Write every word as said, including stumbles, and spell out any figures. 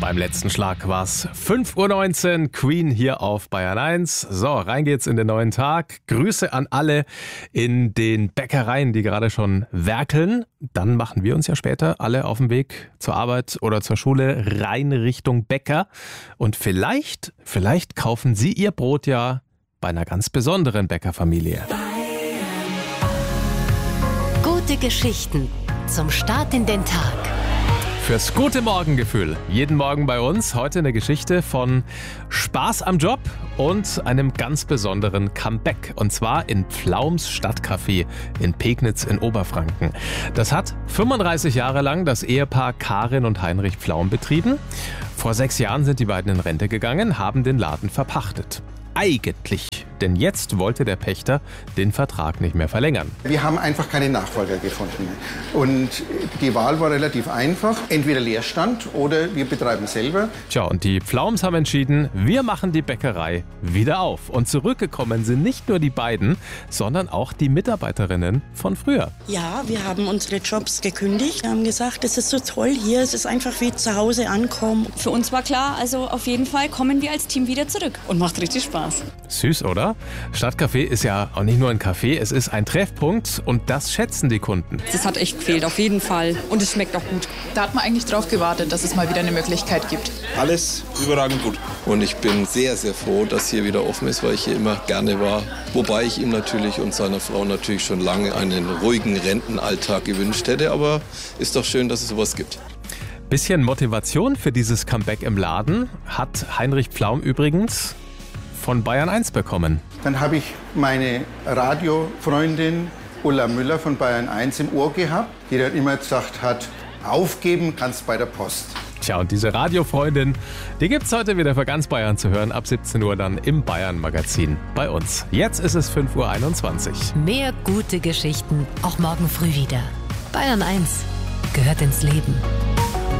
Beim letzten Schlag war es fünf Uhr neunzehn, Queen hier auf Bayern eins. So, rein geht's in den neuen Tag. Grüße an alle in den Bäckereien, die gerade schon werkeln. Dann machen wir uns ja später alle auf den Weg zur Arbeit oder zur Schule rein Richtung Bäcker. Und vielleicht, vielleicht kaufen Sie Ihr Brot ja bei einer ganz besonderen Bäckerfamilie. Gute Geschichten zum Start in den Tag. Fürs gute Morgengefühl. Jeden Morgen bei uns. Heute eine Geschichte von Spaß am Job und einem ganz besonderen Comeback. Und zwar in Pflaums Stadtcafé in Pegnitz in Oberfranken. Das hat fünfunddreißig Jahre lang das Ehepaar Karin und Heinrich Pflaum betrieben. Vor sechs Jahren sind die beiden in Rente gegangen, haben den Laden verpachtet. Eigentlich, denn jetzt wollte der Pächter den Vertrag nicht mehr verlängern. Wir haben einfach keine Nachfolger gefunden. Und die Wahl war relativ einfach. Entweder Leerstand oder wir betreiben selber. Tja, und die Pflaums haben entschieden, wir machen die Bäckerei wieder auf. Und zurückgekommen sind nicht nur die beiden, sondern auch die Mitarbeiterinnen von früher. Ja, wir haben unsere Jobs gekündigt. Wir haben gesagt, es ist so toll hier, es ist einfach wie zu Hause ankommen. Für uns war klar, also auf jeden Fall kommen wir als Team wieder zurück. Und macht richtig Spaß. Süß, oder? Stadtcafé ist ja auch nicht nur ein Café, es ist ein Treffpunkt und das schätzen die Kunden. Das hat echt gefehlt, auf jeden Fall. Und es schmeckt auch gut. Da hat man eigentlich drauf gewartet, dass es mal wieder eine Möglichkeit gibt. Alles überragend gut. Und ich bin sehr, sehr froh, dass hier wieder offen ist, weil ich hier immer gerne war. Wobei ich ihm natürlich und seiner Frau natürlich schon lange einen ruhigen Rentenalltag gewünscht hätte. Aber ist doch schön, dass es sowas gibt. Bisschen Motivation für dieses Comeback im Laden hat Heinrich Pflaum übrigens von Bayern eins bekommen. Dann habe ich meine Radiofreundin Ulla Müller von Bayern eins im Ohr gehabt, die dann immer gesagt hat, aufgeben kannst bei der Post. Tja, und diese Radiofreundin, die gibt's heute wieder für ganz Bayern zu hören, ab siebzehn Uhr dann im Bayern-Magazin bei uns. Jetzt ist es fünf Uhr einundzwanzig. Mehr gute Geschichten auch morgen früh wieder. Bayern eins gehört ins Leben.